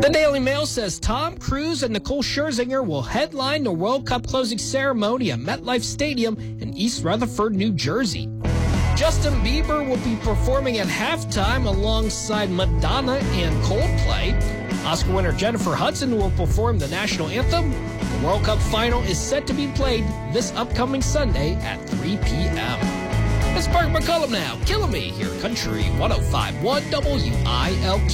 The Daily Mail says Tom Cruise and Nicole Scherzinger will headline the World Cup closing ceremony at MetLife Stadium in East Rutherford, New Jersey. Justin Bieber will be performing at halftime alongside Madonna and Coldplay. Oscar winner Jennifer Hudson will perform the national anthem. The World Cup final is set to be played this upcoming Sunday at 3 p.m. Let's Mark McCullum now. Killing Me here, Country 105.1 WILQ.